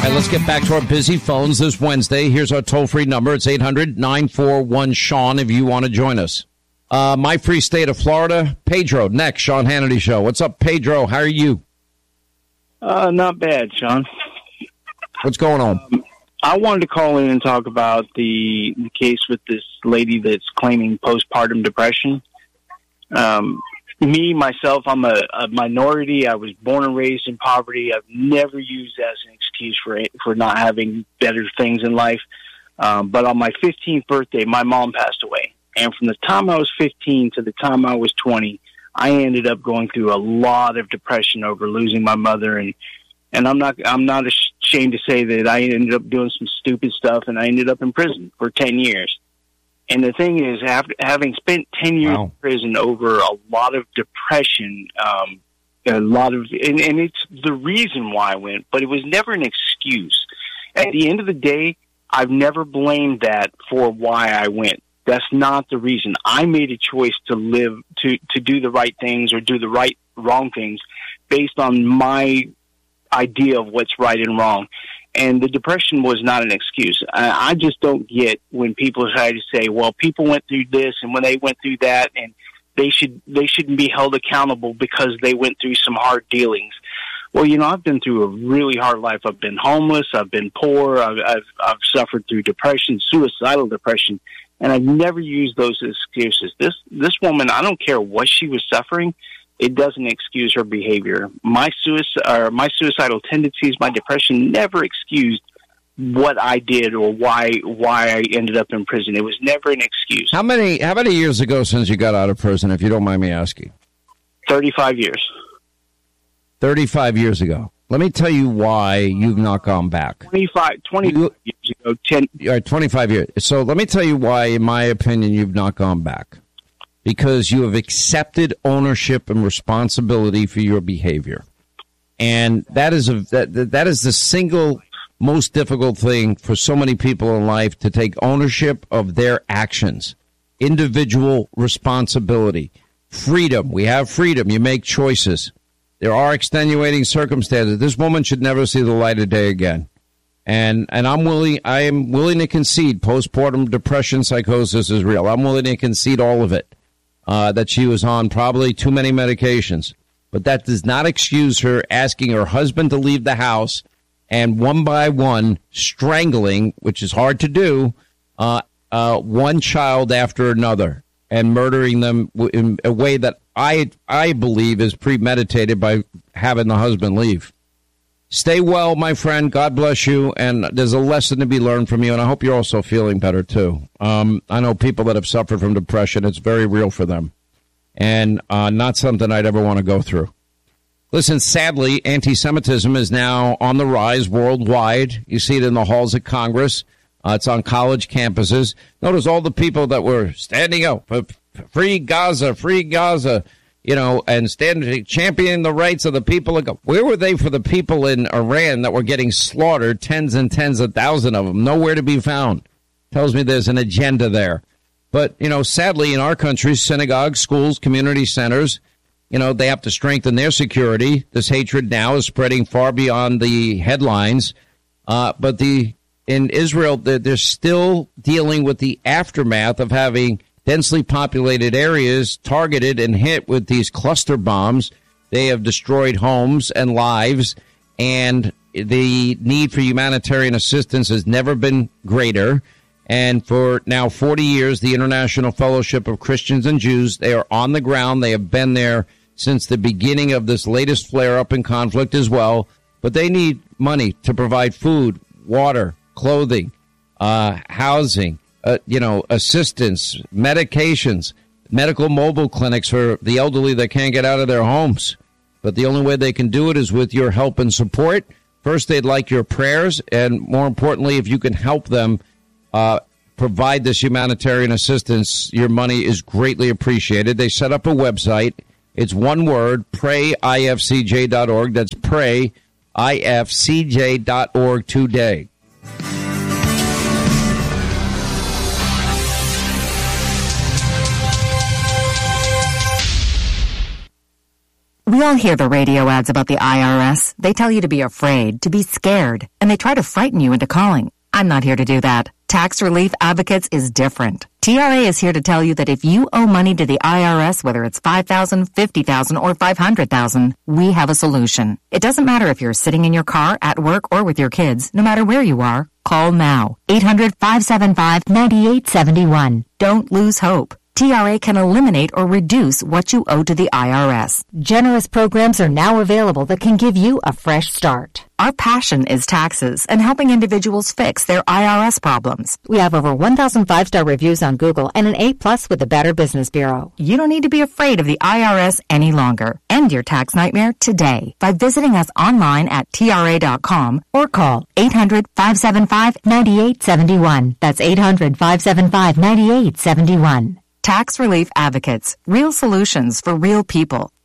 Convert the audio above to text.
All right, let's get back to our busy phones this Wednesday. Here's our toll-free number. It's 800-941-SEAN if you want to join us. My free state of Florida, Pedro, next, Sean Hannity Show. What's up, Pedro? How are you? Not bad, Sean. What's going on? I wanted to call in and talk about the case with this lady that's claiming postpartum depression. Myself, I'm a minority. I was born and raised in poverty. I've never used that as an excuse for not having better things in life. But on my 15th birthday, my mom passed away. And from the time I was 15 to the time I was 20, I ended up going through a lot of depression over losing my mother. And I'm not ashamed to say that I ended up doing some stupid stuff, and I ended up in prison for 10 years. And the thing is, after having spent 10 years in prison over a lot of depression, and it's the reason why I went, but it was never an excuse. At the end of the day, I've never blamed that for why I went. That's not the reason. I made a choice to live, to do the right things or do the wrong things based on my idea of what's right and wrong. And the depression was not an excuse. I just don't get when people try to say, well, people went through this and when they went through that, and they shouldn't be held accountable because they went through some hard dealings. Well, I've been through a really hard life. I've been homeless. I've been poor. I've suffered through depression, suicidal depression, and I've never used those excuses. This woman, I don't care what she was suffering. It doesn't excuse her behavior. My suicidal tendencies, my depression never excused what I did or why I ended up in prison. It was never an excuse. How many years ago since you got out of prison, if you don't mind me asking? 35 years. 35 years ago. Let me tell you why you've not gone back. 25 years ago. 25 years. So let me tell you why, in my opinion, you've not gone back. Because you have accepted ownership and responsibility for your behavior. And that is the single most difficult thing for so many people in life, to take ownership of their actions. Individual responsibility. Freedom. We have freedom. You make choices. There are extenuating circumstances. This woman should never see the light of day again. And I am willing to concede postpartum depression psychosis is real. I'm willing to concede all of it. That she was on probably too many medications. But that does not excuse her asking her husband to leave the house and one by one strangling, which is hard to do, one child after another and murdering them in a way that I believe is premeditated by having the husband leave. Stay well, my friend. God bless you. And there's a lesson to be learned from you. And I hope you're also feeling better, too. I know people that have suffered from depression. It's very real for them. And not something I'd ever want to go through. Listen, sadly, anti-Semitism is now on the rise worldwide. You see it in the halls of Congress. It's on college campuses. Notice all the people that were standing up for free Gaza, and championing the rights of the people. Where were they for the people in Iran that were getting slaughtered, tens and tens of thousands of them? Nowhere to be found. Tells me there's an agenda there. But, sadly, in our country, synagogues, schools, community centers, they have to strengthen their security. This hatred now is spreading far beyond the headlines. But in Israel, they're still dealing with the aftermath of having densely populated areas targeted and hit with these cluster bombs. They have destroyed homes and lives, and the need for humanitarian assistance has never been greater. And for now 40 years, the International Fellowship of Christians and Jews, they are on the ground. They have been there since the beginning of this latest flare-up in conflict as well. But they need money to provide food, water, clothing, housing, assistance, medications, medical mobile clinics for the elderly that can't get out of their homes. But the only way they can do it is with your help and support. First, they'd like your prayers, and more importantly, if you can help them provide this humanitarian assistance, your money is greatly appreciated. They set up a website. It's one word, prayifcj.org. That's prayifcj.org today. We all hear the radio ads about the IRS. They tell you to be afraid, to be scared, and they try to frighten you into calling. I'm not here to do that. Tax Relief Advocates is different. TRA is here to tell you that if you owe money to the IRS, whether it's $5,000, $50,000, or $500,000, we have a solution. It doesn't matter if you're sitting in your car, at work, or with your kids. No matter where you are, call now. 800-575-9871. Don't lose hope. TRA can eliminate or reduce what you owe to the IRS. Generous programs are now available that can give you a fresh start. Our passion is taxes and helping individuals fix their IRS problems. We have over 1,000 5-star reviews on Google and an A+ with the Better Business Bureau. You don't need to be afraid of the IRS any longer. End your tax nightmare today by visiting us online at TRA.com or call 800-575-9871. That's 800-575-9871. Tax Relief Advocates. Real solutions for real people.